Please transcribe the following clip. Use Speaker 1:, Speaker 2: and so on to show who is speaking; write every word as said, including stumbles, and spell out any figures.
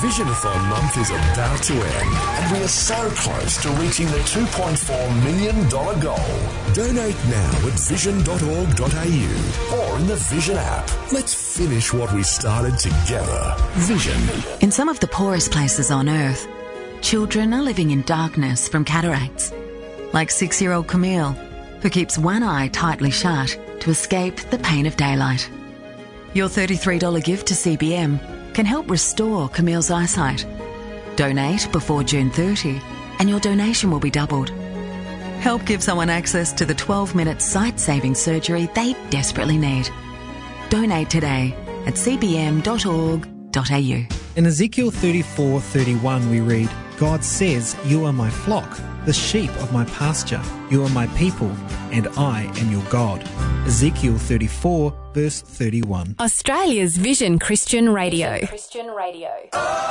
Speaker 1: Visionathon month is about to end, and we are so close to reaching the two point four million dollars goal. Donate now at vision dot org dot a u or in the Vision app. Let's finish what we started together. Vision.
Speaker 2: In some of the poorest places on earth, children are living in darkness from cataracts. Like six-year-old Camille, who keeps one eye tightly shut to escape the pain of daylight. Your thirty-three dollars gift to C B M can help restore Camille's eyesight. Donate before June thirtieth and your donation will be doubled. Help give someone access to the twelve-minute sight-saving surgery they desperately need. Donate today at c b m dot org dot a u.
Speaker 3: In Ezekiel thirty-four thirty-one we read, God says, "You are my flock, the sheep of my pasture. You are my people, and I am your God." Ezekiel thirty-four, verse thirty-one.
Speaker 4: Australia's Vision Christian Radio.
Speaker 5: Christian Radio.